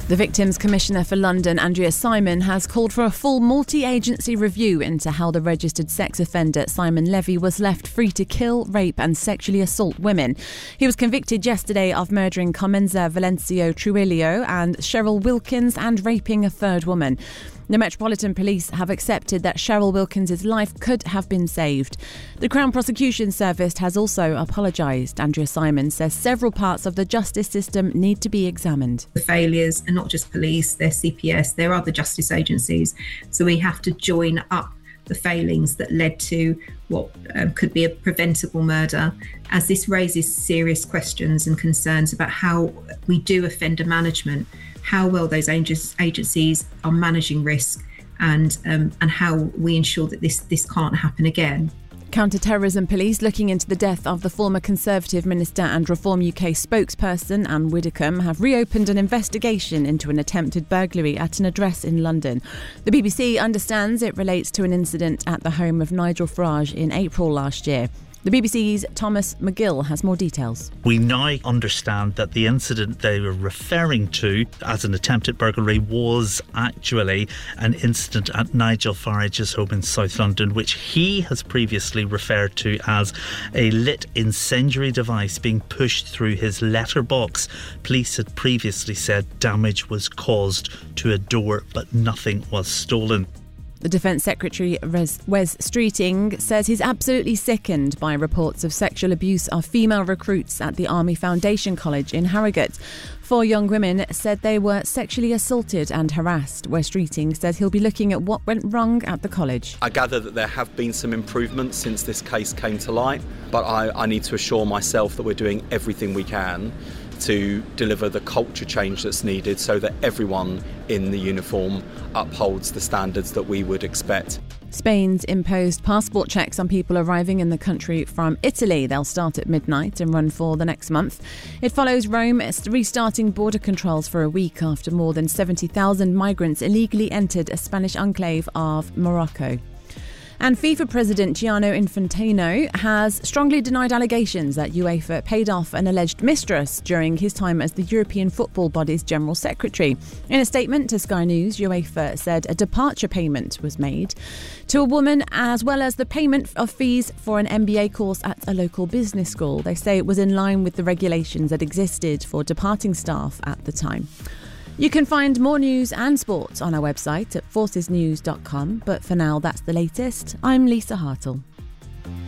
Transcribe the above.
The Victims Commissioner for London, Andrea Simon, has called for a full multi-agency review into how the registered sex offender Simon Levy was left free to kill, rape and sexually assault women. He was convicted yesterday of murdering Carmenza Valencio Trujillo and Cheryl Wilkins and raping a third woman. The Metropolitan Police have accepted that Cheryl Wilkins' life could have been saved. The Crown Prosecution Service has also apologised. Andrea Simon says several parts of the justice system need to be examined. The failures are not just police, they're CPS, they're other justice agencies. So we have to join up the failings that led to what could be a preventable murder, as this raises serious questions and concerns about how we do offender management, how well those agencies are managing risk, and how we ensure that this can't happen again. Counter-terrorism police looking into the death of the former Conservative Minister and Reform UK spokesperson Anne Widdecombe have reopened an investigation into an attempted burglary at an address in London. The BBC understands it relates to an incident at the home of Nigel Farage in April last year. The BBC's Thomas McGill has more details. We now understand that the incident they were referring to as an attempted burglary was actually an incident at Nigel Farage's home in South London, which he has previously referred to as a lit incendiary device being pushed through his letterbox. Police had previously said damage was caused to a door, but nothing was stolen. The Defence Secretary, Wes Streeting, says he's absolutely sickened by reports of sexual abuse of female recruits at the Army Foundation College in Harrogate. 4 young women said they were sexually assaulted and harassed. Wes Streeting said he'll be looking at what went wrong at the college. I gather that there have been some improvements since this case came to light, but I need to assure myself that we're doing everything we can to deliver the culture change that's needed so that everyone in the uniform upholds the standards that we would expect. Spain's imposed passport checks on people arriving in the country from Italy. They'll start at midnight and run for the next month. It follows Rome restarting border controls for a week after more than 70,000 migrants illegally entered a Spanish enclave of Morocco. And FIFA President Gianni Infantino has strongly denied allegations that UEFA paid off an alleged mistress during his time as the European football body's General Secretary. In a statement to Sky News, UEFA said a departure payment was made to a woman, as well as the payment of fees for an MBA course at a local business school. They say it was in line with the regulations that existed for departing staff at the time. You can find more news and sports on our website at forcesnews.com. But for now, that's the latest. I'm Lisa Hartle.